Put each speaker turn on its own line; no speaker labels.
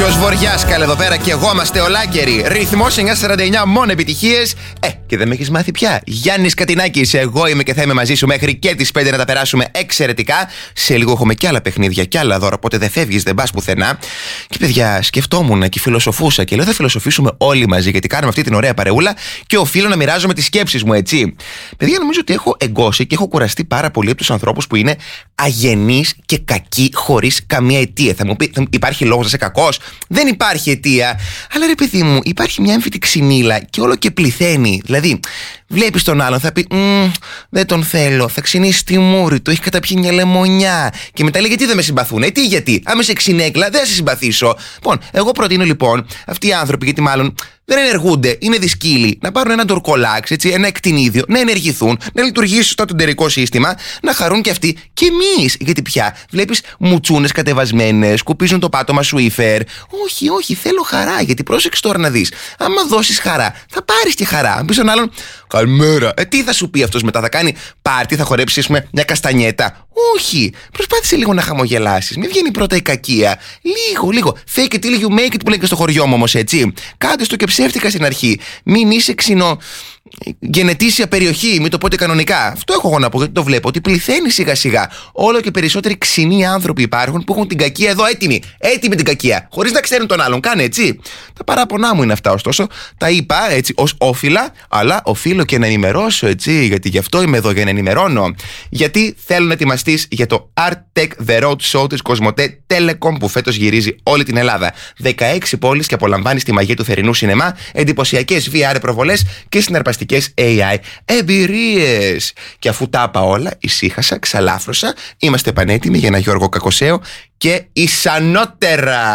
Γιώργος Βοριάσκαλ εδώ πέρα και εγώ είμαστε ολάκεροι. Ρυθμός 949, μόνο επιτυχίες. Και δεν με έχεις μάθει πια. Γιάννης Κατινάκης, εγώ είμαι και θα είμαι μαζί σου μέχρι και τις 5 να τα περάσουμε εξαιρετικά. Σε λίγο έχουμε κι άλλα παιχνίδια κι άλλα δώρα, οπότε δεν φεύγεις, δεν πας πουθενά. Και παιδιά, σκεφτόμουν και φιλοσοφούσα και λέω θα φιλοσοφήσουμε όλοι μαζί, γιατί κάνουμε αυτή την ωραία παρεούλα και οφείλω να μοιράζομαι τις σκέψεις μου, έτσι. Παιδιά, νομίζω ότι έχω εγκώσει και έχω κουραστεί πάρα πολύ από τους ανθρώπους που είναι αγενείς και κακοί χωρίς καμία αιτία. Θα μου πει, υπάρχει λόγος να είσαι κακός? Δεν υπάρχει αιτία. Αλλά ρε παιδί μου, υπάρχει μια έμφυτη ξυνήλα και όλο και πληθαίνει. Δηλαδή, βλέπεις τον άλλον, θα πει δεν τον θέλω, θα ξυνήσει τη μούρη του, έχει καταπιεί μια λεμονιά. Και μετά λέει γιατί δεν με συμπαθούν? Γιατί? Άμα είσαι ξυνέκλα, δεν θα σε συμπαθήσω. Λοιπόν, εγώ προτείνω λοιπόν αυτοί οι άνθρωποι, γιατί μάλλον δεν ενεργούνται, είναι δυσκύλοι, να πάρουν ένα ντορκολάξ, έτσι, ένα εκτινίδιο, να ενεργηθούν, να λειτουργήσει σωστά το εντερικό σύστημα, να χαρούν κι αυτοί και εμείς. Γιατί πια βλέπεις μουτσούνες κατεβασμένες, σκουπίζουν το πάτωμα σου ύφερ. Όχι, θέλω χαρά, γιατί πρόσεξε τώρα να δεις. Άμα δώσεις χαρά, θα πάρεις και χαρά. Αν πεις τον άλλον, καλημέρα, τι θα σου πει αυτός μετά? Θα κάνει πάρτι, θα χορέψει, ας πούμε, μια καστανιέτα? Όχι. Προσπάθησε λίγο να χαμογελάσεις. Μην βγαίνει πρώτα η κακία. Λίγο. Fake it till you make it που λέει και στο χωριό μου όμως, έτσι. Κάντε στο και ψεύτικα στην αρχή. Μην είσαι γενετήσια περιοχή, μην το πω κανονικά. Αυτό έχω εγώ να πω, γιατί το βλέπω. Ότι πληθαίνει σιγά σιγά. Όλο και περισσότεροι ξινοί άνθρωποι υπάρχουν που έχουν την κακία εδώ έτοιμη την κακία. Χωρίς να ξέρουν τον άλλον. Κάνε έτσι. Τα παράπονά μου είναι αυτά, ωστόσο. Τα είπα έτσι ως όφιλα, αλλά οφείλω και να ενημερώσω, έτσι. Γιατί γι' αυτό είμαι εδώ, για να ενημερώνω. Γιατί θέλω να ετοιμαστείς για το Art Tech The Road Show της Κοσμοτέ Telecom που φέτος γυρίζει όλη την Ελλάδα. 16 πόλεις και απολαμβάνεις τη μαγεία του θερινού σινεμά, εντυπωσιακές VR προβολές και συναρπαστικές AI εμπειρίες. Και αφού τα είπα όλα, ησύχασα, ξαλάφρωσα, είμαστε πανέτοιμοι για ένα Γιώργο Κακοσέο και ισανότερα.